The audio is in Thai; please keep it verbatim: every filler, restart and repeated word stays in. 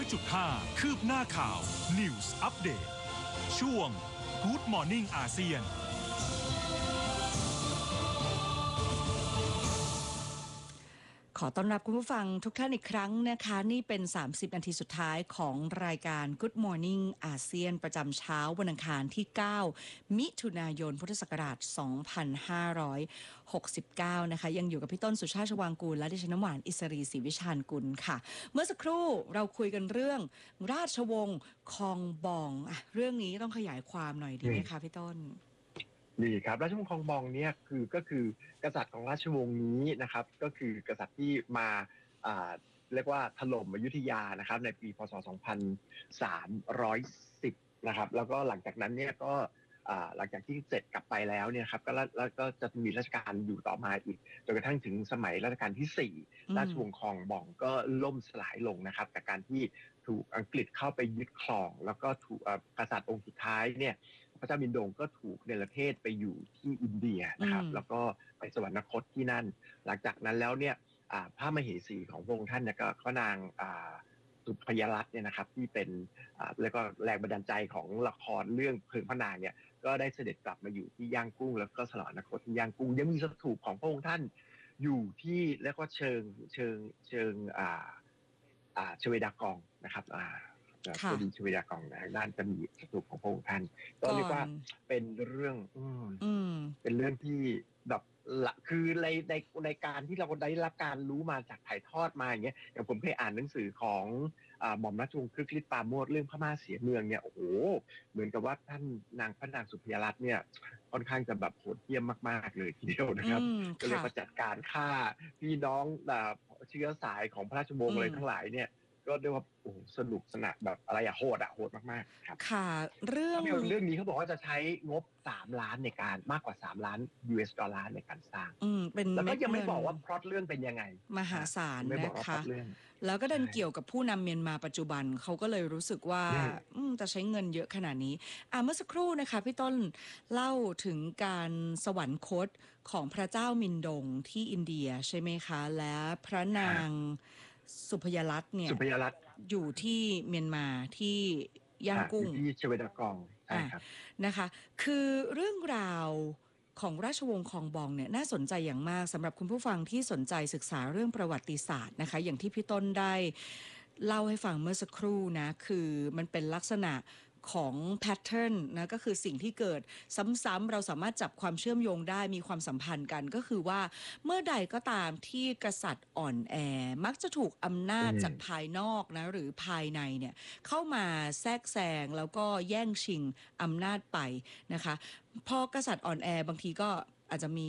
อยจุดห้า คืบหน้าข่าว News Update ช่วง Good Morning อาเซียนขอต้อนรับคุณผู้ฟังทุกท่านอีกครั้งนะคะนี่เป็นสามสิบนาทีสุดท้ายของรายการ Good Morning อาเซียนประจำเช้าวันอังคารที่เก้ามิถุนายนพุทธศักราชสองพันห้าร้อยหกสิบเก้านะคะยังอยู่กับพี่ต้นสุชาติชวางกูลและดิฉันน้ำหวานอิสรีศรีวิชาญกุลค่ะเมื่อสักครู่เราคุยกันเรื่องราชวงศ์คองบองอ่ะเรื่องนี้ต้องขยายความหน่อยดีไหมคะพี่ต้นดีครับราชวงศ์คองบองเนี่ยคือก็คือกษัตริย์ของราชวงศ์นี้นะครับก็คือกษัตริย์ที่มาอ่าเรียกว่าถล่มอยุธยานะครับในปีพ.ศ. สองพันสามร้อยสิบนะครับแล้วก็หลังจากนั้นเนี่ยก็อ่าหลังจากที่เสร็จกลับไปแล้วเนี่ยครับก็แล้วก็จะมีราชการอยู่ต่อมาอีกจนกระทั่งถึงสมัยรัชกาลที่สี่ราชวงศ์คองบองก็ล่มสลายลงนะครับจากการที่ถูกอังกฤษเข้าไปยึดครองแล้วก็ถูกกษัตริย์องค์สุดท้ายเนี่ยพระเจ้ามินโดงก็ถูกเนรเทศไปอยู่ที่อินเดียนะครับแล้วก็ไปสวรรคตที่นั่นหลังจากนั้นแล้วเนี่ยพระมเหสีของพระองค์ท่านเนี่ยก็นางสุพยรัตน์เนี่ยนะครับที่เป็นแล้วก็แรงบันดาลใจของละครเรื่องเพลิงพระนางเนี่ยก็ได้เสด็จกลับมาอยู่ที่ย่างกุ้งแล้วก็สวรรคตที่ย่างกุ้งยังมีสถูปของพระองค์ท่านอยู่ที่เรียกว่าเชิงเชิงเชิงอ่าอ่าชเวดากองนะครับอ่าตัวดีชเวดากองนะด้านจะมีสถูปของพระองค์ท่านก็เรียกว่าเป็นเรื่องอืมเป็นเรื่องที่แบบละคือในในในการที่เราได้รับการรู้มาจากถ่ายทอดมาอย่างเงี้ยอย่างผมเคยอ่านหนังสือของอ่าหม่อมราชวงศ์ครึกฤทธิ์ปราโมชเรื่องพม่าเสียเมืองเนี่ยโอ้โหเหมือนกับว่าท่านนางพระนางสุพยรัตน์เนี่ยค่อนข้างจะแบบโหดเหี้ยมมากๆเลยทีเดียวนะครับก็เลยมาจัดการฆ่าพี่น้องเชื้อสายของพระราชวงศ์เลยทั้งหลายเนี่ยก็เรียกว่าโอ้สนุกสนานแบบอะไรอะโหดอะโหดมากๆครับค่ะเรื่องเรื่องนี้เขาบอกว่าจะใช้งบสามล้านในการมากกว่าสามล้าน ยู เอส ดอลลาร์ในการสร้างอืมเป็นแล้วก็ยังไม่บอกว่าพล็อตเรื่องเป็นยังไงมหาศาลนะคะแล้วก็ดันเกี่ยวกับผู้นำเมียนมาปัจจุบันเขาก็เลยรู้สึกว่าอืมจะใช้เงินเยอะขนาดนี้อ่ะเมื่อสักครู่นะคะพี่ต้นเล่าถึงการสวรรคตของพระเจ้ามินดงที่อินเดียใช่ไหมคะและพระนางสุพยรัตน์เนี่ยอยู่ที่เมียนมาที่ย่างกุ้งที่ชเวดากองใช่ครับนะคะคือเรื่องราวของราชวงศ์คองบองเนี่ยน่าสนใจอย่างมากสำหรับคุณผู้ฟังที่สนใจศึกษาเรื่องประวัติศาสตร์นะคะอย่างที่พี่ต้นได้เล่าให้ฟังเมื่อสักครู่นะคือมันเป็นลักษณะของแพทเทิร์นนะก็คือสิ่งที่เกิดซ้ำๆเราสามารถจับความเชื่อมโยงได้มีความสัมพันธ์กันก็คือว่าเมื่อใดก็ตามที่กษัตริย์อ่อนแอมักจะถูกอำนาจจากภายนอกนะหรือภายในเนี่ยเข้ามาแทรกแซงแล้วก็แย่งชิงอำนาจไปนะคะพอกษัตริย์อ่อนแอบางทีก็อาจจะมี